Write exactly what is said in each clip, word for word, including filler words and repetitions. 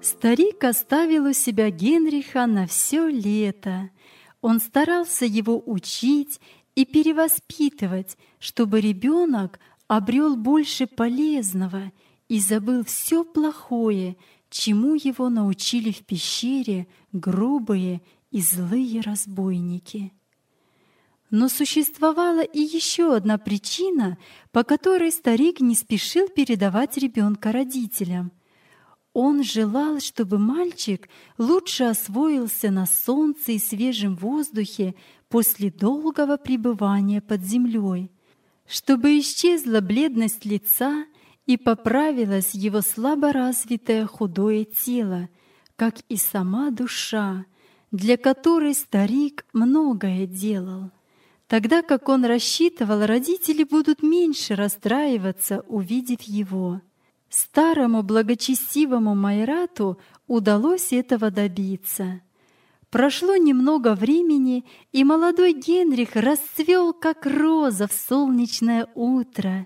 Старик оставил у себя Генриха на все лето. Он старался его учить и перевоспитывать, чтобы ребенок обрел больше полезного и забыл все плохое, чему его научили в пещере грубые и злые разбойники. Но существовала и еще одна причина, по которой старик не спешил передавать ребенка родителям. Он желал, чтобы мальчик лучше освоился на солнце и свежем воздухе после долгого пребывания под землей, чтобы исчезла бледность лица и поправилось его слаборазвитое худое тело, как и сама душа, для которой старик многое делал. Тогда как он рассчитывал, родители будут меньше расстраиваться, увидев его. Старому благочестивому Майрату удалось этого добиться. Прошло немного времени, и молодой Генрих расцвел, как роза в солнечное утро.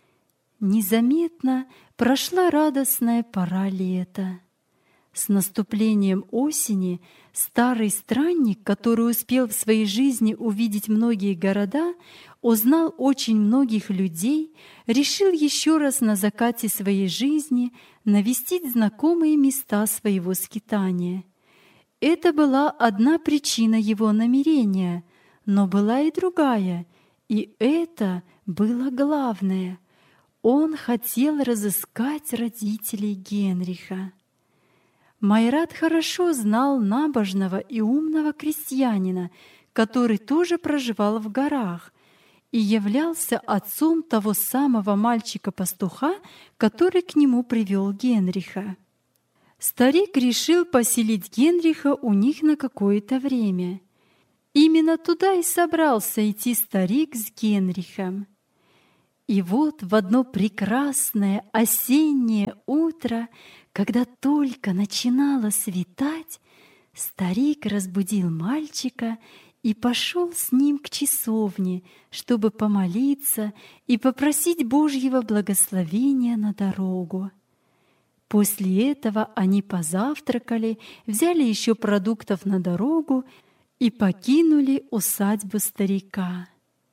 Незаметно прошла радостная пора лета. С наступлением осени старый странник, который успел в своей жизни увидеть многие города, узнал очень многих людей, решил еще раз на закате своей жизни навестить знакомые места своего скитания. Это была одна причина его намерения, но была и другая, и это было главное. Он хотел разыскать родителей Генриха. Майрат хорошо знал набожного и умного крестьянина, который тоже проживал в горах и являлся отцом того самого мальчика-пастуха, который к нему привел Генриха. Старик решил поселить Генриха у них на какое-то время. Именно туда и собрался идти старик с Генрихом. И вот в одно прекрасное осеннее утро, когда только начинало светать, старик разбудил мальчика и пошел с ним к часовне, чтобы помолиться и попросить Божьего благословения на дорогу. После этого они позавтракали, взяли еще продуктов на дорогу и покинули усадьбу старика.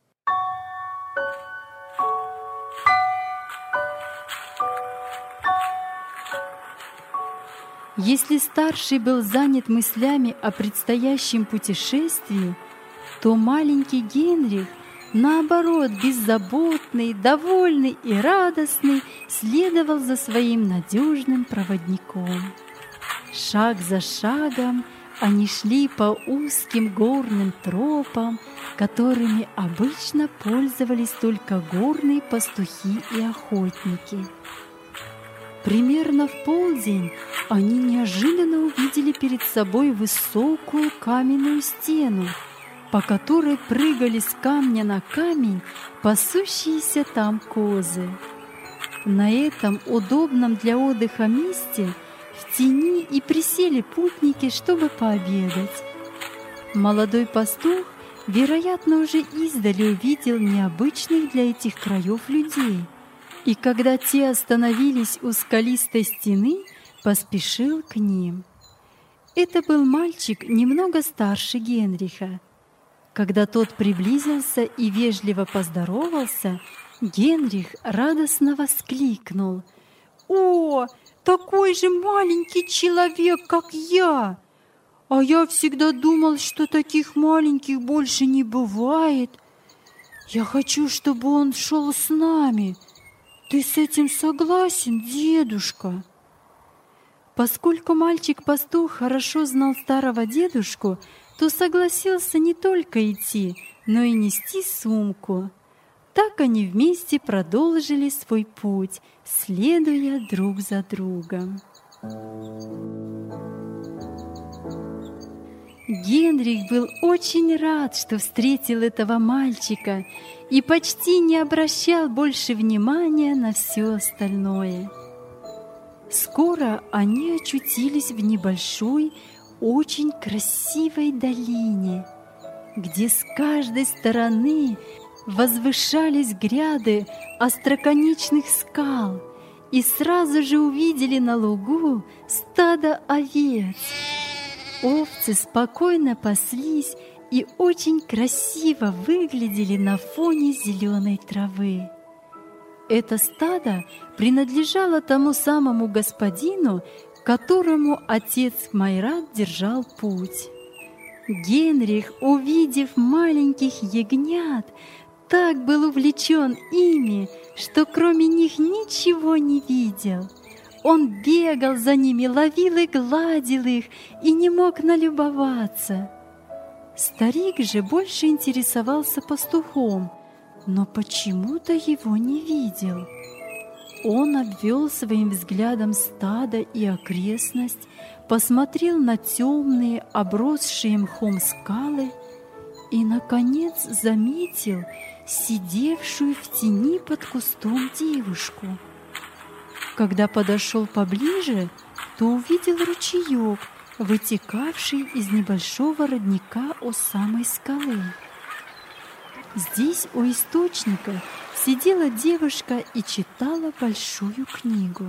Если старший был занят мыслями о предстоящем путешествии, то маленький Генрих, наоборот, беззаботный, довольный и радостный, следовал за своим надежным проводником. Шаг за шагом они шли по узким горным тропам, которыми обычно пользовались только горные пастухи и охотники. Примерно в полдень они неожиданно увидели перед собой высокую каменную стену, по которой прыгали с камня на камень пасущиеся там козы. На этом удобном для отдыха месте в тени и присели путники, чтобы пообедать. Молодой пастух, вероятно, уже издали увидел необычных для этих краев людей, и когда те остановились у скалистой стены, поспешил к ним. Это был мальчик немного старше Генриха. Когда тот приблизился и вежливо поздоровался, Генрих радостно воскликнул: «О, такой же маленький человек, как я! А я всегда думал, что таких маленьких больше не бывает. Я хочу, чтобы он шел с нами. Ты с этим согласен, дедушка?» Поскольку мальчик-пастух хорошо знал старого дедушку, то согласился не только идти, но и нести сумку. Так они вместе продолжили свой путь, следуя друг за другом. Генрих был очень рад, что встретил этого мальчика, и почти не обращал больше внимания на все остальное. Скоро они очутились в небольшой, очень красивой долине, где с каждой стороны возвышались гряды остроконечных скал, и сразу же увидели на лугу стадо овец. Овцы спокойно паслись и очень красиво выглядели на фоне зеленой травы. Это стадо принадлежало тому самому господину, которому отец Майрат держал путь. Генрих, увидев маленьких ягнят, так был увлечен ими, что кроме них ничего не видел. Он бегал за ними, ловил и гладил их, и не мог налюбоваться. Старик же больше интересовался пастухом, но почему-то его не видел. Он обвел своим взглядом стадо и окрестность, посмотрел на темные, обросшие мхом скалы и, наконец, заметил сидевшую в тени под кустом девушку. Когда подошел поближе, то увидел ручеек, вытекавший из небольшого родника у самой скалы. Здесь у источника сидела девушка и читала большую книгу.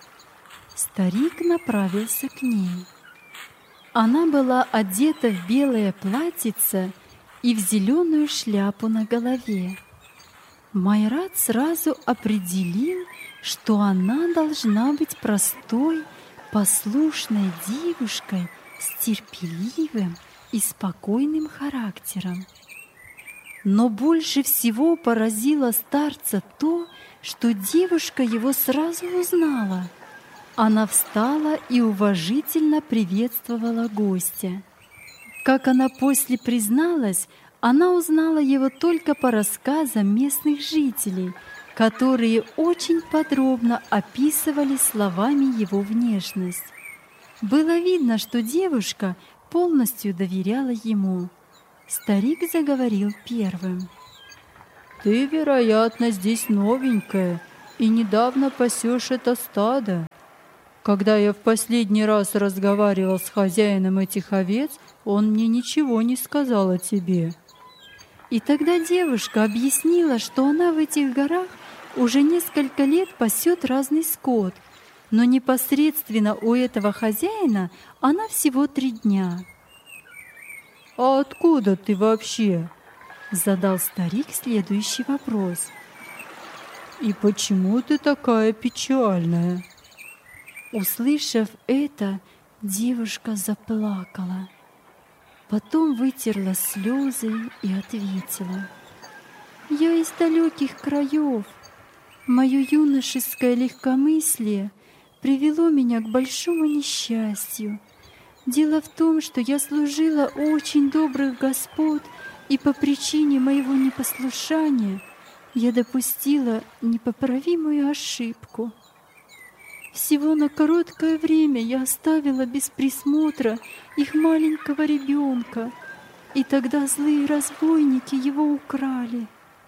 Старик направился к ней. Она была одета в белое платьице и в зеленую шляпу на голове. Майрат сразу определил, что она должна быть простой, послушной девушкой с терпеливым и спокойным характером. Но больше всего поразило старца то, что девушка его сразу узнала. Она встала и уважительно приветствовала гостя. Как она после призналась, она узнала его только по рассказам местных жителей, которые очень подробно описывали словами его внешность. Было видно, что девушка полностью доверяла ему. Старик заговорил первым. «Ты, вероятно, здесь новенькая и недавно пасешь это стадо. Когда я в последний раз разговаривал с хозяином этих овец, он мне ничего не сказал о тебе». И тогда девушка объяснила, что она в этих горах уже несколько лет пасет разный скот, но непосредственно у этого хозяина она всего три дня. «А откуда ты вообще?» — задал старик следующий вопрос. «И почему ты такая печальная?» Услышав это, девушка заплакала. Потом вытерла слезы и ответила: «Я из далеких краев. Мое юношеское легкомыслие привело меня к большому несчастью. Дело в том, что я служила у очень добрых господ, и по причине моего непослушания я допустила непоправимую ошибку. Всего на короткое время я оставила без присмотра их маленького ребенка, и тогда злые разбойники его украли.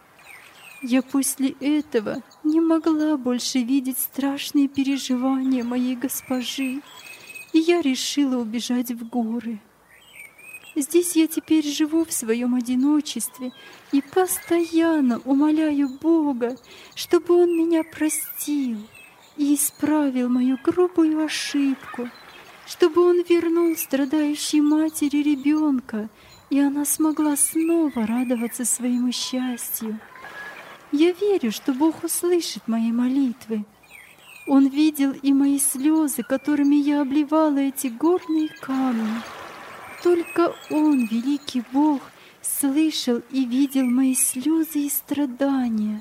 Я после этого не могла больше видеть страшные переживания моей госпожи, и я решила убежать в горы. Здесь я теперь живу в своем одиночестве и постоянно умоляю Бога, чтобы Он меня простил и исправил мою грубую ошибку, чтобы Он вернул страдающей матери ребенка, и она смогла снова радоваться своему счастью. Я верю, что Бог услышит мои молитвы. Он видел и мои слезы, которыми я обливала эти горные камни. Только Он, великий Бог, слышал и видел мои слезы и страдания».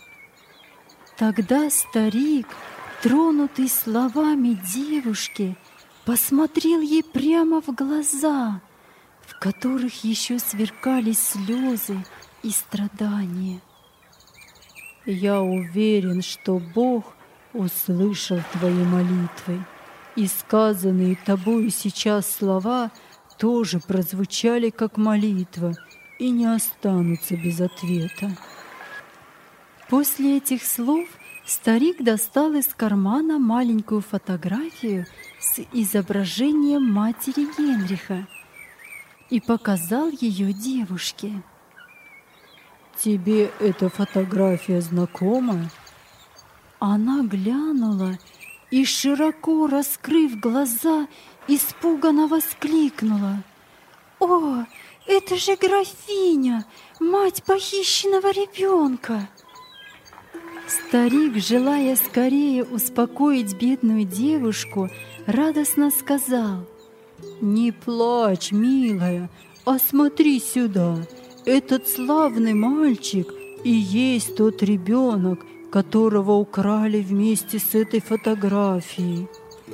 Тогда старик, тронутый словами девушки, посмотрел ей прямо в глаза, в которых еще сверкали слезы и страдания. «Я уверен, что Бог услышал твои молитвы, и сказанные тобою сейчас слова тоже прозвучали как молитва и не останутся без ответа». После этих слов старик достал из кармана маленькую фотографию с изображением матери Генриха и показал ее девушке. «Тебе эта фотография знакома?» Она глянула и, широко раскрыв глаза, испуганно воскликнула: «О, это же графиня, мать похищенного ребенка!» Старик, желая скорее успокоить бедную девушку, радостно сказал: «Не плачь, милая, а смотри сюда. Этот славный мальчик и есть тот ребенок, которого украли вместе с этой фотографией».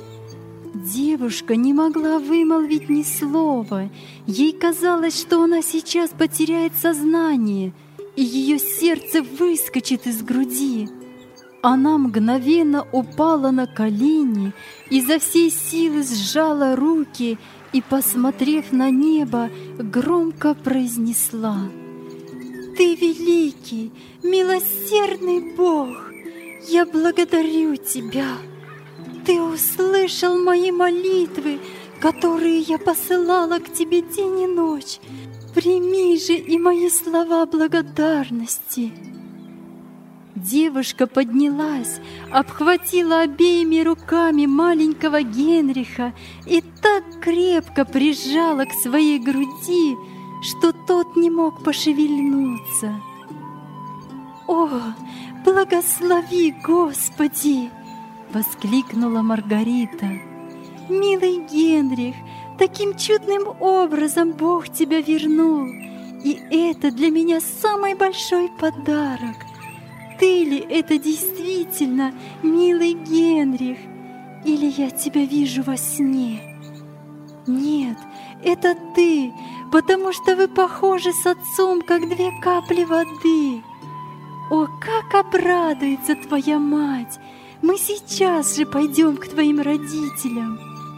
Девушка не могла вымолвить ни слова. Ей казалось, что она сейчас потеряет сознание, и ее сердце выскочит из груди. Она мгновенно упала на колени, изо всей силы сжала руки и, посмотрев на небо, громко произнесла: «Ты великий, милосердный Бог! Я благодарю Тебя! Ты услышал мои молитвы, которые я посылала к Тебе день и ночь. Прими же и мои слова благодарности». Девушка поднялась, обхватила обеими руками маленького Генриха и так крепко прижала к своей груди, что тот не мог пошевельнуться. «О, благослови, Господи!» — воскликнула Маргарита. «Милый Генрих, таким чудным образом Бог тебя вернул, и это для меня самый большой подарок. Ты ли это действительно, милый Генрих, или я тебя вижу во сне? Нет, это ты, потому что вы похожи с отцом, как две капли воды. О, как обрадуется твоя мать! Мы сейчас же пойдем к твоим родителям».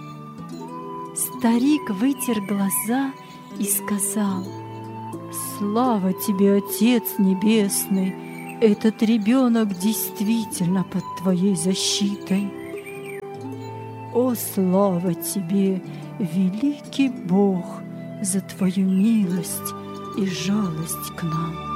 Старик вытер глаза и сказал: «Слава тебе, Отец Небесный! Этот ребенок действительно под твоей защитой. О, слава тебе, великий Бог, за твою милость и жалость к нам!»